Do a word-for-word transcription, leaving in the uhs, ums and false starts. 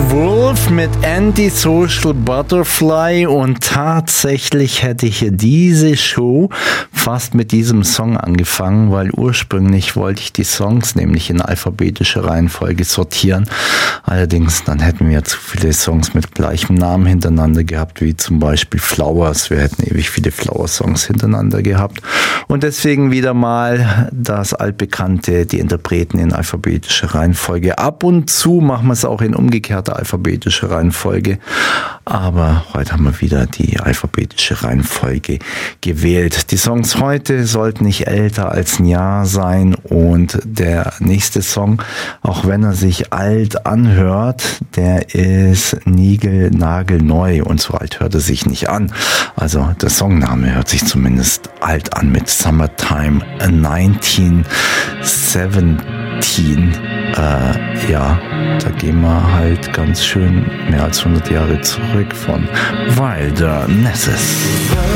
Wolf mit Antisocial Butterfly, und tatsächlich hätte ich diese Show fast mit diesem Song angefangen, weil ursprünglich wollte ich die Songs nämlich in alphabetischer Reihenfolge sortieren. Allerdings dann hätten wir zu viele Songs mit gleichem Namen hintereinander gehabt, wie zum Beispiel Flowers. Wir hätten ewig viele Flower-Songs hintereinander gehabt. Und deswegen wieder mal das altbekannte, die Interpreten in alphabetischer Reihenfolge. Ab und zu machen wir es auch in umgekehrter alphabetischer Reihenfolge. Aber heute haben wir wieder die alphabetische Reihenfolge gewählt. Die Songs heute sollten nicht älter als ein Jahr sein, und der nächste Song, auch wenn er sich alt anhört, der ist niegelnagelneu, und so alt hört er sich nicht an. Also der Songname hört sich zumindest alt an mit Summertime neunzehn siebzehn. Äh, ja, da gehen wir halt ganz schön mehr als hundert Jahre zurück von Wilder Nesses.